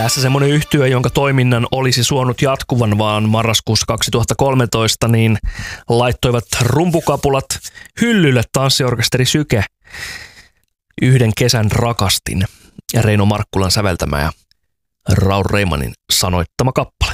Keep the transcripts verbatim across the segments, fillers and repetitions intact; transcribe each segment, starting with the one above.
Tässä semmoinen yhtye, jonka toiminnan olisi suonut jatkuvan, vaan marraskuussa kaksituhattakolmetoista niin laittoivat rumpukapulat hyllylle tanssiorkesteri Syke. Yhden kesän rakastin ja Reino Markkulan säveltämä ja Raul Reimanin sanoittama kappale.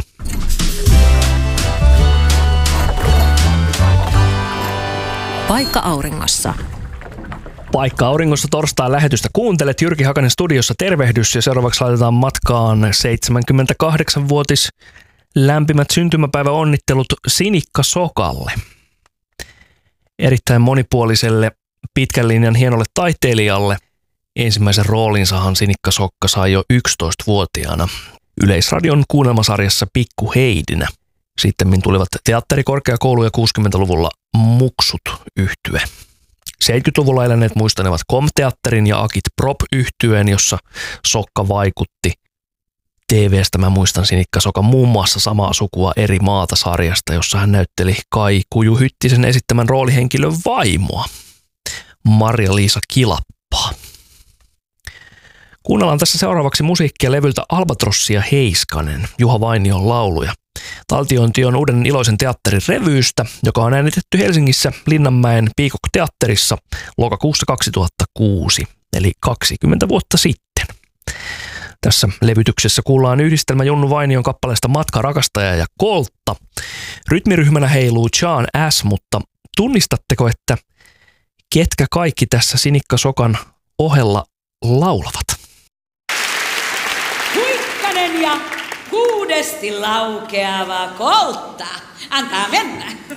Paikka auringossa. Paikka auringossa torstain lähetystä kuuntelet. Jyrki Hakanen studiossa, tervehdys, ja seuraavaksi laitetaan matkaan seitsemänkymmentäkahdeksanvuotis lämpimät syntymäpäiväonnittelut Sinikka Sokalle. Erittäin monipuoliselle pitkän linjan hienolle taiteilijalle. Ensimmäisen roolinsahan Sinikka Sokka sai jo yksitoistavuotiaana Yleisradion kuunnelmasarjassa Pikku Heidinä. Sittemmin tulivat teatterikorkeakoulu ja kuusikymmentäluvulla Muksut -yhtye. seitsemänkymmentäluvulla eläneet muistanevat Kom-teatterin ja Akit Prop-yhtyeen, jossa Sokka vaikutti. T V:stä mä muistan Sinikka Sokan muun muassa Samaa sukua eri maata -sarjasta, jossa hän näytteli Kai Kuju Hyttisen esittämän roolihenkilön vaimoa, Marja-Liisa Kilappaa. Kuunnellaan tässä seuraavaksi musiikkia levyltä Albatrossia Heiskanen, Juha Vainion lauluja. Taltiointi on Uuden iloisen teatterin revyystä, joka on äänitetty Helsingissä Linnanmäen Peacock-teatterissa lokakuussa kaksituhattakuusi, eli kaksikymmentä vuotta sitten. Tässä levytyksessä kuullaan yhdistelmä Junnu Vainion kappaleesta Matka, rakastaja ja Koltta. Rytmiryhmänä heiluu John S., mutta tunnistatteko, että ketkä kaikki tässä Sinikka Sokan ohella laulavat? Huikkanen ja kuudesti laukeava Koltta. Antaa mennä.